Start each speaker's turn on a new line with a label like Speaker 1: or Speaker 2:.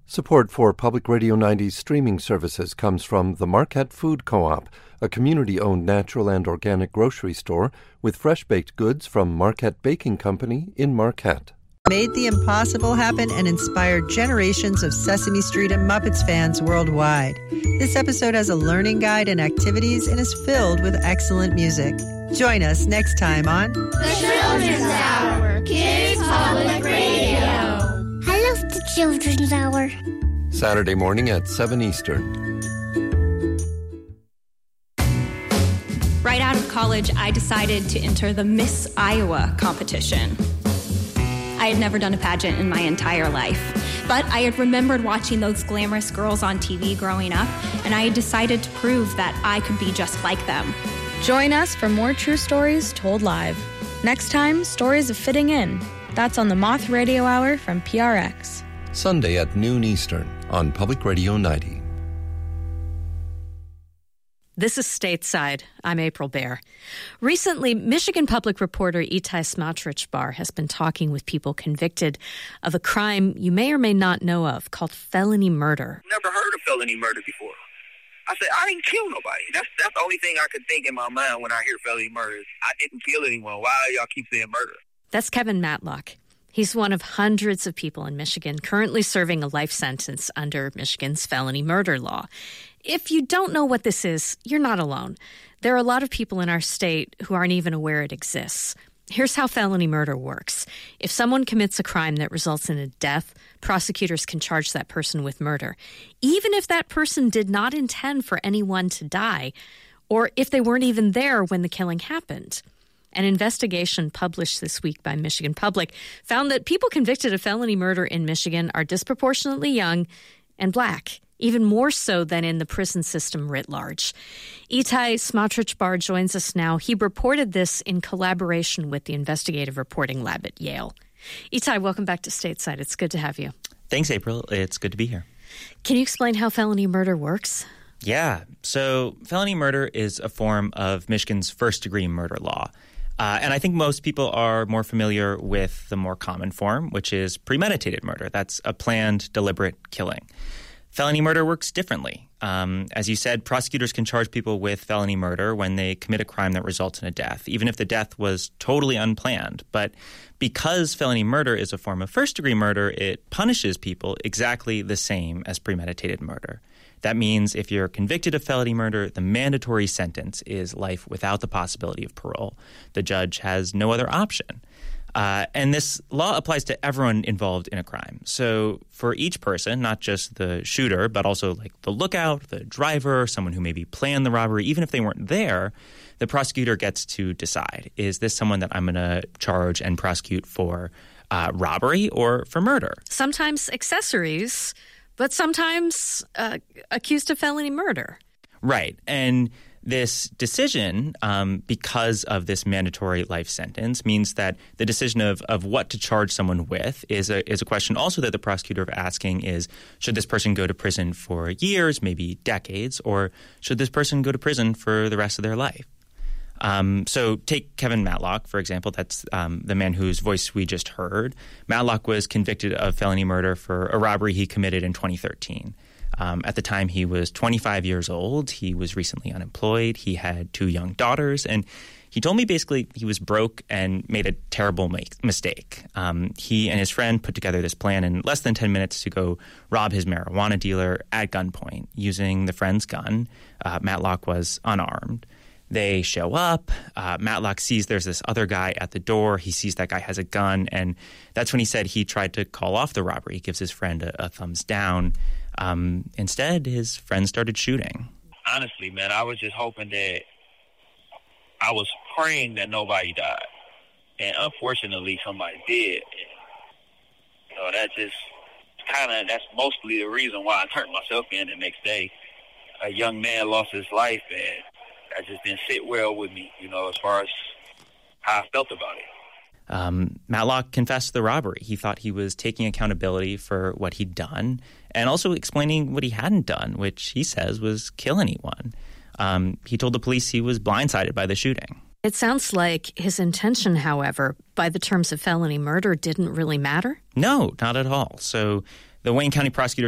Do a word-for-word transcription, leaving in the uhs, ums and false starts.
Speaker 1: Support for Public Radio ninety's streaming services comes from the Marquette Food Co-op, a community-owned natural and organic grocery store with fresh-baked goods from Marquette Baking Company in Marquette.
Speaker 2: Made the impossible happen and inspired generations of Sesame Street and Muppets fans worldwide. This episode has a learning guide and activities and is filled with excellent music. Join us next time on
Speaker 3: The Children's Hour, Kids Public Radio.
Speaker 4: I love the Children's Hour.
Speaker 1: Saturday morning at seven Eastern.
Speaker 5: Right out of college, I decided to enter the Miss Iowa competition. I had never done a pageant in my entire life, but I had remembered watching those glamorous girls on T V growing up, and I had decided to prove that I could be just like them.
Speaker 6: Join us for more true stories told live. Next time, Stories of Fitting In. That's on the Moth Radio Hour from P R X.
Speaker 1: Sunday at noon Eastern on Public Radio ninety.
Speaker 7: This is Stateside. I'm April Baer. Recently, Michigan public reporter Itai Smotrich-Bar has been talking with people convicted of a crime you may or may not know of called felony murder.
Speaker 8: Never heard of felony murder before. I said, I didn't kill nobody. That's that's the only thing I could think in my mind when I hear felony murder. I didn't kill anyone. Why do y'all keep saying murder?
Speaker 7: That's Kevin Matlock. He's one of hundreds of people in Michigan currently serving a life sentence under Michigan's felony murder law. If you don't know what this is, you're not alone. There are a lot of people in our state who aren't even aware it exists. Here's how felony murder works. If someone commits a crime that results in a death, prosecutors can charge that person with murder, even if that person did not intend for anyone to die, or if they weren't even there when the killing happened. An investigation published this week by Michigan Public found that people convicted of felony murder in Michigan are disproportionately young and black, even more so than in the prison system writ large. Itai Smotrich-Bar joins us now. He reported this in collaboration with the Investigative Reporting Lab at Yale. Itai, welcome back to Stateside. It's good to have you.
Speaker 9: Thanks, April. It's good to be here.
Speaker 7: Can you explain how felony murder works?
Speaker 9: Yeah. So felony murder is a form of Michigan's first-degree murder law. Uh, and I think most people are more familiar with the more common form, which is premeditated murder. That's a planned, deliberate killing. Felony murder works differently. Um, as you said, prosecutors can charge people with felony murder when they commit a crime that results in a death, even if the death was totally unplanned. But because felony murder is a form of first-degree murder, it punishes people exactly the same as premeditated murder. That means if you're convicted of felony murder, the mandatory sentence is life without the possibility of parole. The judge has no other option. Uh, and this law applies to everyone involved in a crime. So for each person, not just the shooter, but also like the lookout, the driver, someone who maybe planned the robbery, even if they weren't there, the prosecutor gets to decide, is this someone that I'm going to charge and prosecute for uh, robbery or for murder?
Speaker 7: Sometimes accessories, but sometimes uh, accused of felony murder.
Speaker 9: Right. And this decision, um, because of this mandatory life sentence, means that the decision of, of what to charge someone with is a, is a question also that the prosecutor is asking is, should this person go to prison for years, maybe decades, or should this person go to prison for the rest of their life? Um, so take Kevin Matlock, for example. That's um, the man whose voice we just heard. Matlock was convicted of felony murder for a robbery he committed in twenty thirteen. Um, at the time, he was twenty-five years old. He was recently unemployed. He had two young daughters. And he told me basically he was broke and made a terrible make, mistake. Um, he and his friend put together this plan in less than ten minutes to go rob his marijuana dealer at gunpoint using the friend's gun. Uh, Matlock was unarmed. They show up. Uh, Matlock sees there's this other guy at the door. He sees that guy has a gun. And that's when he said he tried to call off the robbery. He gives his friend a, a thumbs down. Um, instead, his friend started shooting.
Speaker 8: Honestly, man, I was just hoping that I was praying that nobody died. And unfortunately, somebody did. So that just kind of, that's mostly the reason why I turned myself in the next day. A young man lost his life, and that just didn't sit well with me, you know, as far as how I felt about it.
Speaker 9: Um, Matlock confessed the robbery. He thought he was taking accountability for what he'd done and also explaining what he hadn't done, which he says was kill anyone. Um, he told the police he was blindsided by the shooting.
Speaker 7: It sounds like his intention, however, by the terms of felony murder, didn't really matter?
Speaker 9: No, not at all. So the Wayne County prosecutor